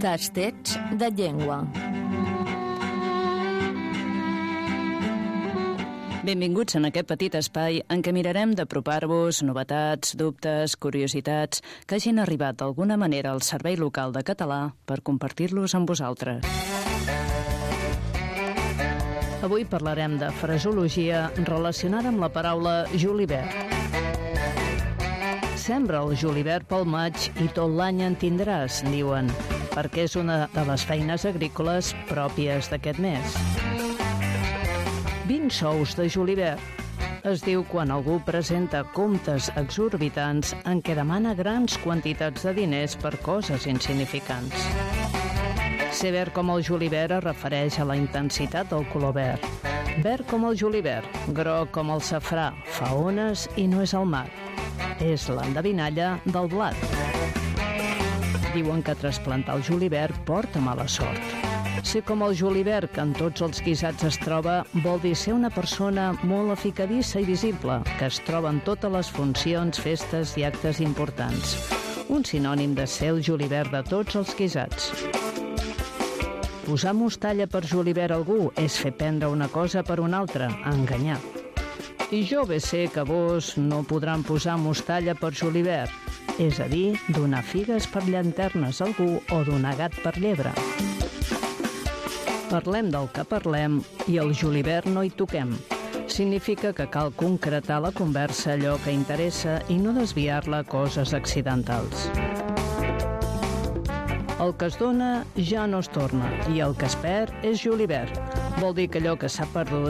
Tastets de llengua. Benvinguts en aquest petit espai en què mirarem d'apropar-vos novetats, dubtes, curiositats que hagin arribat d'alguna manera al Servei Local de Català per compartir-los amb vosaltres. Avui parlarem de fraseologia relacionada amb la paraula julivert. Sembra el julivert pel maig i tot l'any en tindràs, diuen, perquè és una de les feines agrícoles pròpies d'aquest mes. 20 sous de julivert. Es diu quan algú presenta comptes exorbitants en què demana grans quantitats de diners per coses insignificants. Ser verd com el julivert es refereix a la intensitat del color verd. Verd com el julivert, groc com el safrà, fa ones i no és el mar. És l'endevinalla del blat. Diuen que trasplantar el julivert porta mala sort. Ser com el julivert, que en tots els guisats es troba, vol dir ser una persona molt eficadissa i visible, que es troba en totes les funcions, festes i actes importants. Un sinònim de ser el julivert de tots els guisats. Posar mostalla per julivert a algú és fer prendre una cosa per una altra, enganyar. I jo bé sé que vos no podran posar mostalla per julivert, és a dir, donar figues per llanternes a algú o donar gat per llebre. Parlem del que parlem i el julivert no hi toquem. Significa que cal concretar la conversa allò que interessa i no desviar-la a coses accidentals. El que es dona ja no es torna i el que es perd és julivert. Vol dir que allò que s'ha perdut